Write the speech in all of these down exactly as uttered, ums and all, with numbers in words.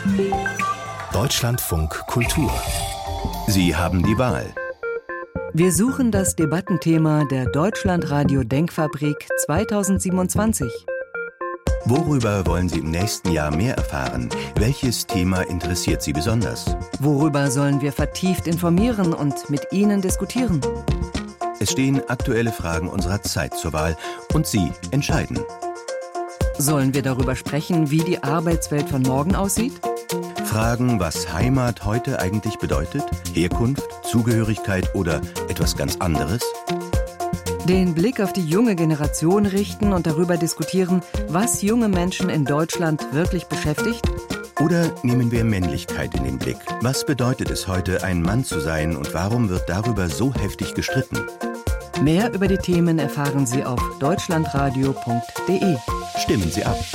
Deutschlandfunk Kultur. Sie haben die Wahl. Wir suchen das Debattenthema der Deutschlandradio Denkfabrik zweitausendsiebenundzwanzig. Worüber wollen Sie im nächsten Jahr mehr erfahren? Welches Thema interessiert Sie besonders? Worüber sollen wir vertieft informieren und mit Ihnen diskutieren? Es stehen aktuelle Fragen unserer Zeit zur Wahl und Sie entscheiden. Sollen wir darüber sprechen, wie die Arbeitswelt von morgen aussieht? Fragen, was Heimat heute eigentlich bedeutet, Herkunft, Zugehörigkeit oder etwas ganz anderes? Den Blick auf die junge Generation richten und darüber diskutieren, was junge Menschen in Deutschland wirklich beschäftigt? Oder nehmen wir Männlichkeit in den Blick? Was bedeutet es heute, ein Mann zu sein und warum wird darüber so heftig gestritten? Mehr über die Themen erfahren Sie auf deutschlandradio punkt de. Stimmen Sie ab.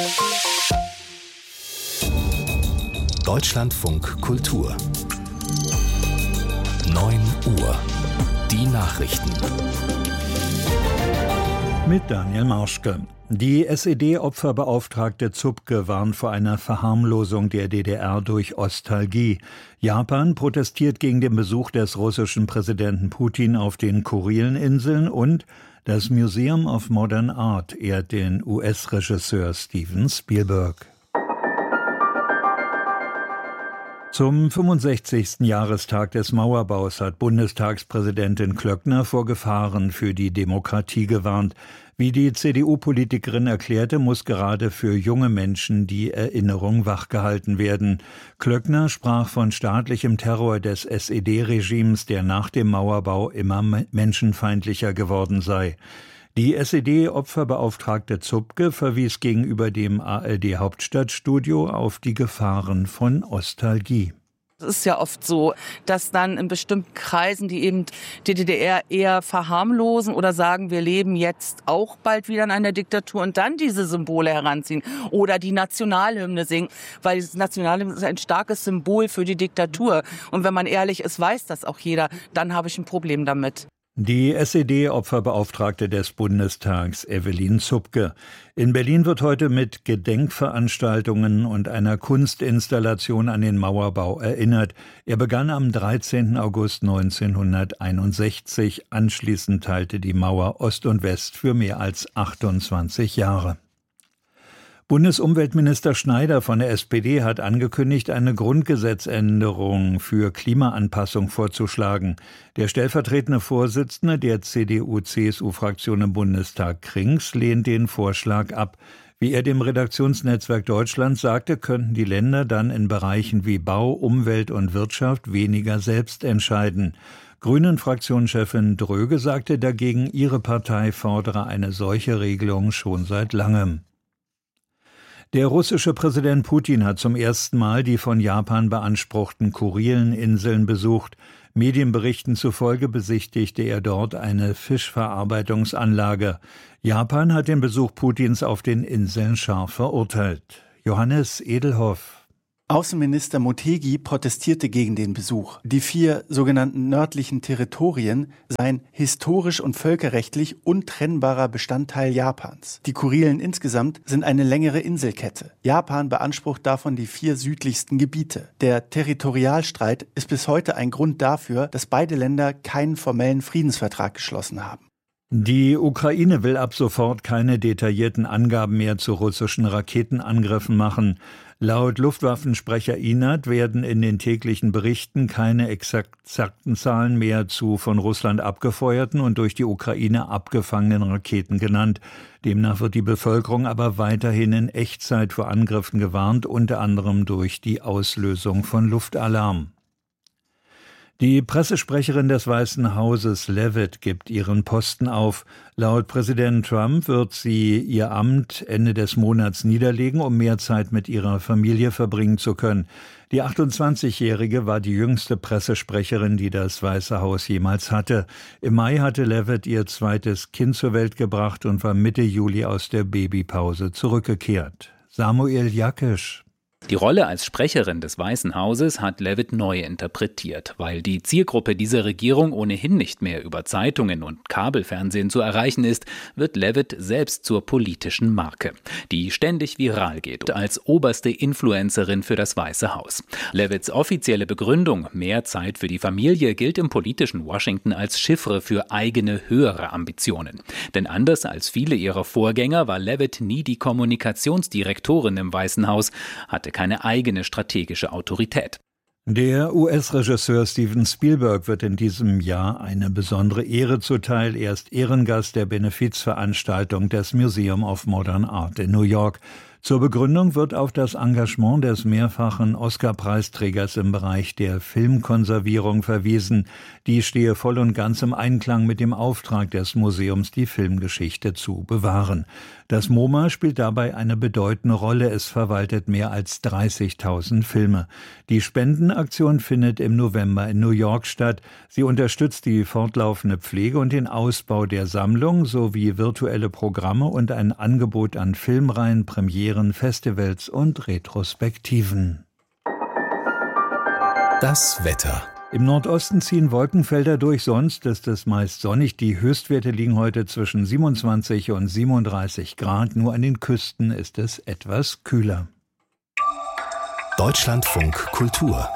Deutschlandfunk Kultur. neun Uhr. Die Nachrichten. Mit Daniel Marschke. Die S E D-Opferbeauftragte Zupke warnt vor einer Verharmlosung der D D R durch Ostalgie. Japan protestiert gegen den Besuch des russischen Präsidenten Putin auf den Kurileninseln und das Museum of Modern Art ehrt den U S-Regisseur Steven Spielberg. Zum fünfundsechzigsten Jahrestag des Mauerbaus hat Bundestagspräsidentin Klöckner vor Gefahren für die Demokratie gewarnt. Wie die C D U-Politikerin erklärte, muss gerade für junge Menschen die Erinnerung wachgehalten werden. Klöckner sprach von staatlichem Terror des S E D-Regimes, der nach dem Mauerbau immer menschenfeindlicher geworden sei. Die S E D-Opferbeauftragte Zupke verwies gegenüber dem A R D-Hauptstadtstudio auf die Gefahren von Ostalgie. Es ist ja oft so, dass dann in bestimmten Kreisen, die eben die D D R eher verharmlosen oder sagen, wir leben jetzt auch bald wieder in einer Diktatur und dann diese Symbole heranziehen oder die Nationalhymne singen, weil das Nationalhymne ist ein starkes Symbol für die Diktatur. Und wenn man ehrlich ist, weiß das auch jeder, dann habe ich ein Problem damit. Die S E D-Opferbeauftragte des Bundestags, Evelyn Zupke. In Berlin wird heute mit Gedenkveranstaltungen und einer Kunstinstallation an den Mauerbau erinnert. Er begann am dreizehnten August neunzehnhunderteinundsechzig. Anschließend teilte die Mauer Ost und West für mehr als achtundzwanzig Jahre. Bundesumweltminister Schneider von der S P D hat angekündigt, eine Grundgesetzänderung für Klimaanpassung vorzuschlagen. Der stellvertretende Vorsitzende der C D U C S U-Fraktion im Bundestag, Krings, lehnt den Vorschlag ab. Wie er dem Redaktionsnetzwerk Deutschland sagte, könnten die Länder dann in Bereichen wie Bau, Umwelt und Wirtschaft weniger selbst entscheiden. Grünen-Fraktionschefin Dröge sagte dagegen, ihre Partei fordere eine solche Regelung schon seit langem. Der russische Präsident Putin hat zum ersten Mal die von Japan beanspruchten Kurileninseln besucht. Medienberichten zufolge besichtigte er dort eine Fischverarbeitungsanlage. Japan hat den Besuch Putins auf den Inseln scharf verurteilt. Johannes Edelhoff. Außenminister Motegi protestierte gegen den Besuch. Die vier sogenannten nördlichen Territorien seien historisch und völkerrechtlich untrennbarer Bestandteil Japans. Die Kurilen insgesamt sind eine längere Inselkette. Japan beansprucht davon die vier südlichsten Gebiete. Der Territorialstreit ist bis heute ein Grund dafür, dass beide Länder keinen formellen Friedensvertrag geschlossen haben. Die Ukraine will ab sofort keine detaillierten Angaben mehr zu russischen Raketenangriffen machen. Laut Luftwaffensprecher Inat werden in den täglichen Berichten keine exakten Zahlen mehr zu von Russland abgefeuerten und durch die Ukraine abgefangenen Raketen genannt. Demnach wird die Bevölkerung aber weiterhin in Echtzeit vor Angriffen gewarnt, unter anderem durch die Auslösung von Luftalarm. Die Pressesprecherin des Weißen Hauses Leavitt gibt ihren Posten auf. Laut Präsident Trump wird sie ihr Amt Ende des Monats niederlegen, um mehr Zeit mit ihrer Familie verbringen zu können. Die achtundzwanzigjährige war die jüngste Pressesprecherin, die das Weiße Haus jemals hatte. Im Mai hatte Leavitt ihr zweites Kind zur Welt gebracht und war Mitte Juli aus der Babypause zurückgekehrt. Samuel Jakisch. Die Rolle als Sprecherin des Weißen Hauses hat Leavitt neu interpretiert. Weil die Zielgruppe dieser Regierung ohnehin nicht mehr über Zeitungen und Kabelfernsehen zu erreichen ist, wird Leavitt selbst zur politischen Marke, die ständig viral geht als oberste Influencerin für das Weiße Haus. Leavitts offizielle Begründung, mehr Zeit für die Familie, gilt im politischen Washington als Chiffre für eigene höhere Ambitionen. Denn anders als viele ihrer Vorgänger war Leavitt nie die Kommunikationsdirektorin im Weißen Haus, hatte keine eigene strategische Autorität. Der U S-Regisseur Steven Spielberg wird in diesem Jahr eine besondere Ehre zuteil. Er ist Ehrengast der Benefizveranstaltung des Museum of Modern Art in New York. Zur Begründung wird auf das Engagement des mehrfachen Oscar-Preisträgers im Bereich der Filmkonservierung verwiesen. Die stehe voll und ganz im Einklang mit dem Auftrag des Museums, die Filmgeschichte zu bewahren. Das MoMA spielt dabei eine bedeutende Rolle. Es verwaltet mehr als dreißigtausend Filme. Die Spendenaktion findet im November in New York statt. Sie unterstützt die fortlaufende Pflege und den Ausbau der Sammlung sowie virtuelle Programme und ein Angebot an Filmreihen, Premieren, Festivals und Retrospektiven. Das Wetter. Im Nordosten ziehen Wolkenfelder durch, sonst ist es meist sonnig. Die Höchstwerte liegen heute zwischen siebenundzwanzig und siebenunddreißig Grad. Nur an den Küsten ist es etwas kühler. Deutschlandfunk Kultur.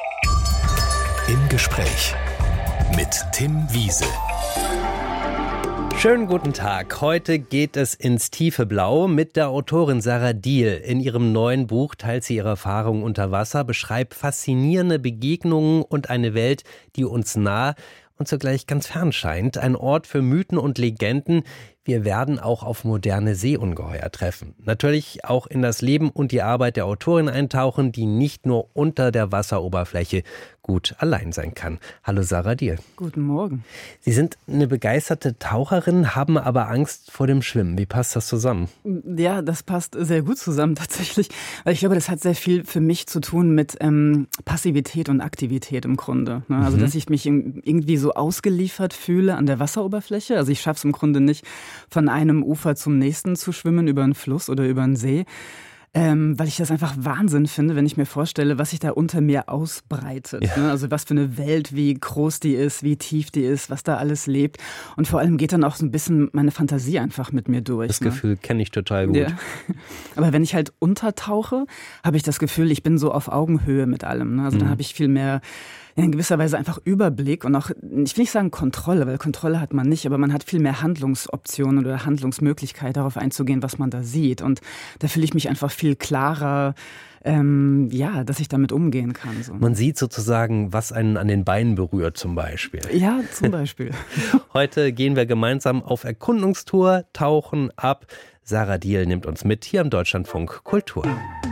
Im Gespräch mit Tim Wiese. Schönen guten Tag. Heute geht es ins tiefe Blau mit der Autorin Sarah Diehl. In ihrem neuen Buch teilt sie ihre Erfahrungen unter Wasser, beschreibt faszinierende Begegnungen und eine Welt, die uns nah und zugleich ganz fern scheint. Ein Ort für Mythen und Legenden. Wir werden auch auf moderne Seeungeheuer treffen. Natürlich auch in das Leben und die Arbeit der Autorin eintauchen, die nicht nur unter der Wasseroberfläche gut allein sein kann. Hallo Sarah Diehl. Guten Morgen. Sie sind eine begeisterte Taucherin, haben aber Angst vor dem Schwimmen. Wie passt das zusammen? Ja, das passt sehr gut zusammen tatsächlich. Weil ich glaube, das hat sehr viel für mich zu tun mit ähm, Passivität und Aktivität im Grunde. Ne? Also, mhm. dass ich mich irgendwie so ausgeliefert fühle an der Wasseroberfläche. Also ich schaffe es im Grunde nicht, von einem Ufer zum nächsten zu schwimmen, über einen Fluss oder über einen See. Ähm, weil ich das einfach Wahnsinn finde, wenn ich mir vorstelle, was sich da unter mir ausbreitet. Ja. Ne? Also was für eine Welt, wie groß die ist, wie tief die ist, was da alles lebt. Und vor allem geht dann auch so ein bisschen meine Fantasie einfach mit mir durch. Das ne? Gefühl kenne ich total gut. Ja. Aber wenn ich halt untertauche, habe ich das Gefühl, ich bin so auf Augenhöhe mit allem. Ne? Also mhm. dann habe ich viel mehr in gewisser Weise einfach Überblick und auch, ich will nicht sagen Kontrolle, weil Kontrolle hat man nicht, aber man hat viel mehr Handlungsoptionen oder Handlungsmöglichkeit, darauf einzugehen, was man da sieht. Und da fühle ich mich einfach viel klarer, ähm, ja, dass ich damit umgehen kann. So. Man sieht sozusagen, was einen an den Beinen berührt zum Beispiel. Ja, zum Beispiel. Heute gehen wir gemeinsam auf Erkundungstour, tauchen ab. Sarah Diehl nimmt uns mit hier im Deutschlandfunk Kultur.